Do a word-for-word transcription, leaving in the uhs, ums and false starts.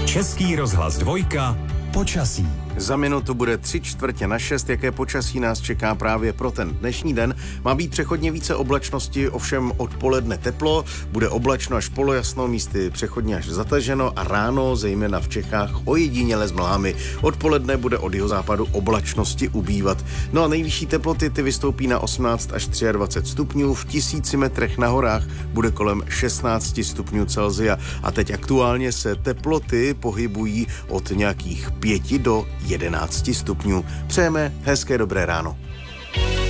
Český rozhlas dvojka. Počasí. Za minutu bude tři čtvrtě na šest, jaké počasí nás čeká právě pro ten dnešní den. Má být přechodně více oblačnosti, ovšem odpoledne teplo, bude oblačno až polojasno, místy přechodně až zataženo a ráno, zejména v Čechách, ojediněle s mlhami. Odpoledne bude od jihozápadu oblačnosti ubývat. No a nejvyšší teploty ty vystoupí na osmnáct až dvacet tři stupňů, v tisíci metrech na horách bude kolem šestnáct stupňů Celsia. A teď aktuálně se teploty pohybují od nějakých pěti do jedenácti stupňů. Přejeme hezké dobré ráno.